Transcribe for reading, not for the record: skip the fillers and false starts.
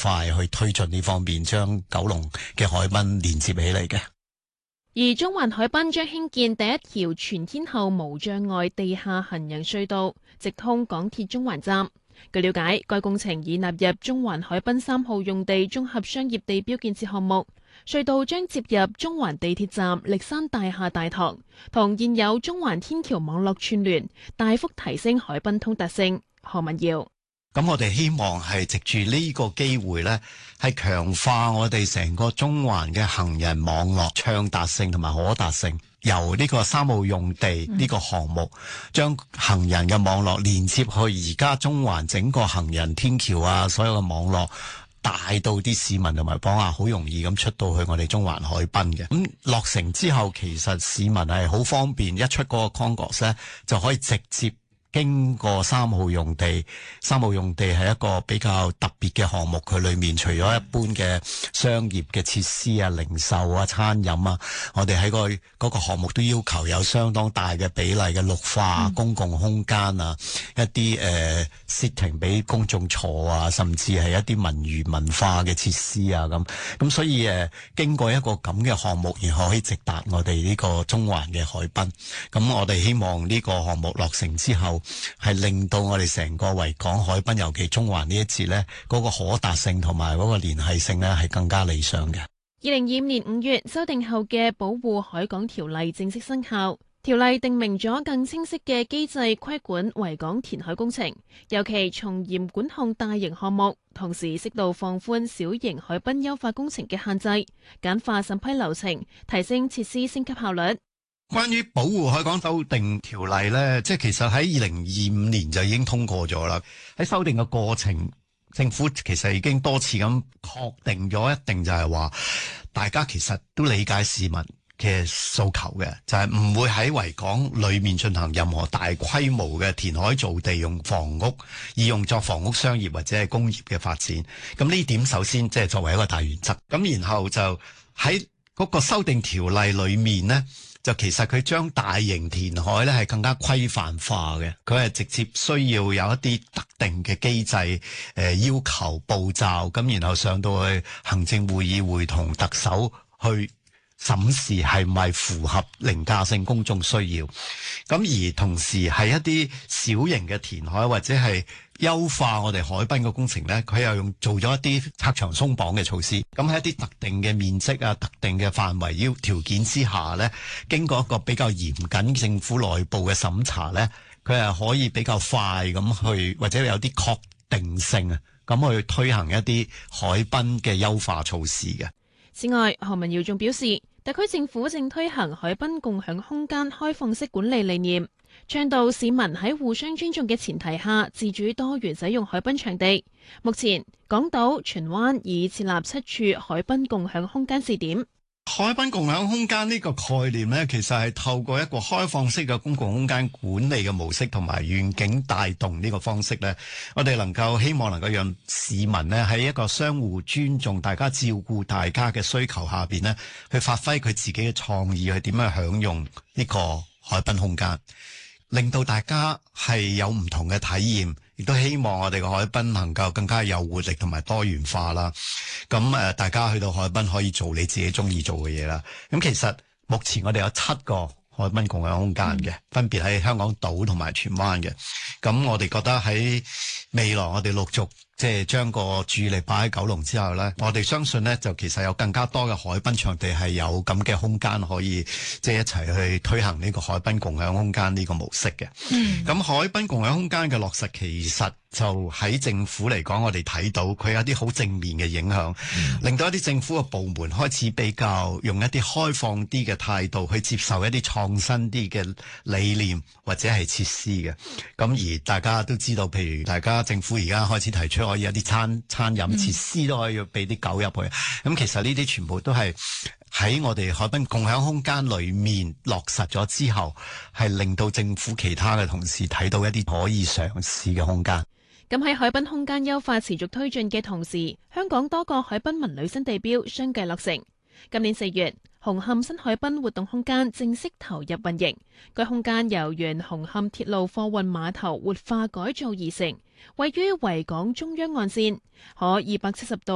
快去推進呢方面，將九龍嘅海濱連接起嚟嘅。 而中環海濱將興建第一條全天候無障礙地下行人隧道，直通港鐵中環站。據了解，該工程已納入中環海濱3號用地綜合商業地標建設項目。隧道將接入中環地鐵站歷山大廈大堂，同現有中環天橋網絡串聯，大幅提升海濱通達性。何文耀。 咁我哋希望係藉住呢個機會呢，係強化我哋成個中環嘅行人網絡暢達性同埋可達性。由呢個3號用地呢個項目，將行人嘅網絡連接去而家中環整個行人天橋啊，所有嘅網絡帶到啲市民同埋幫下，好容易咁出到去我哋中環海濱嘅。咁落成之後，其實市民係好方便，一出嗰個 concourse 呢，就可以直接經過3號用地。3號用地係一個比較特別嘅項目，佢裏面除咗一般嘅商業嘅設施啊、零售啊、餐飲啊，我哋喺嗰個項目都要求有相當大嘅比例嘅綠化、公共空間啊，一啲sitting 俾公眾坐啊，甚至係一啲文娛文化嘅設施啊咁所以經過一個咁嘅項目，然後可以直達我哋呢個中環嘅海濱。咁我哋希望呢個項目落成之後，係令到我哋成個維港海濱，尤其中環呢一節呢，嗰個可達性同埋嗰個聯繫性呢，係更加理想嘅。 2025年5月修訂後嘅保護海港條例正式生效，條例定明咗更清晰嘅機制規管維港填海工程，尤其從嚴管控大型項目，同時適度放寬小型海濱優化工程嘅限制，簡化審批流程，提升設施升級效率。 關於保護海港修訂條例呢，即係其實喺2025年就已經通過咗啦。喺修訂嘅過程，政府其實已經多次咁確定咗，一定就係話大家其實都理解市民嘅訴求嘅，就係唔會喺維港裏面進行任何大規模嘅填海造地用房屋，以用作房屋、商業或者係工業嘅發展。咁呢點首先即係作為一個大原則。咁然後就喺嗰個修訂條例裏面呢，就其實佢將大型填海咧係更加規範化嘅，佢係直接需要有一啲特定嘅機制，要求步驟，咁然後上到去行政會議會同特首去審視係咪符合凌駕性公眾需要。咁而同時係一啲小型嘅填海或者係優化我哋海濱嘅工程呢，佢又做咗一啲拆牆鬆綁嘅措施。咁喺一啲特定嘅面積啊、特定嘅範圍條件之下呢，經過一個比較嚴謹政府內部嘅審查呢，佢係可以比較快咁去，或者有啲確定性啊，咁去推行一啲海濱嘅優化措施嘅。 此外，何文堯仲表示，特區政府正推行海濱共享空間開放式管理理念，倡導市民喺互相尊重嘅前提下，自主多元使用海濱場地。目前，港島、荃灣已設立7處海濱共享空間試點。 海濱共享空間呢個概念呢，其實係透過一個開放式嘅公共空間管理嘅模式同埋願景帶動呢個方式呢，我哋希望能夠讓市民呢喺一個相互尊重、大家照顧大家嘅需求下邊呢，去發揮佢自己嘅創意，去點樣享用呢個海濱空間，令到大家係有唔同嘅體驗，亦都希望我哋嘅海濱能夠更加有活力同埋多元化啦。咁大家去到海濱可以做你自己中意做嘅嘢啦。咁其實目前我哋有7個海濱共享空間嘅，分別喺香港島同埋荃灣嘅。咁我哋覺得喺未來我哋陸續即係將個注意力擺喺九龍之後呢，我哋相信呢，就其實有更加多嘅海濱場地係有咁嘅空間可以即係一齊去推行呢個海濱共享空間呢個模式嘅。咁海濱共享空間嘅落實，其實就喺政府嚟講，我哋睇到佢有啲好正面嘅影響，令到一啲政府嘅部門開始比較用一啲開放啲嘅態度去接受一啲創新啲嘅理念或者係設施嘅。咁而大家都知道，譬如大家政府而家開始提出可以有啲餐飲設施都可以俾啲狗入去。咁其實呢啲全部都係喺我哋海濱共享空間裏面落實咗之後，係令到政府其他嘅同事睇到一啲可以嘗試嘅空間。 咁喺海濱空間優化持續推進嘅同時，香港多個海濱文旅新地標相繼落成。今年4月，紅磡新海濱活動空間正式投入運營。該空間由原紅磡鐵路貨運碼頭活化改造而成，位於維港中央岸線，可270度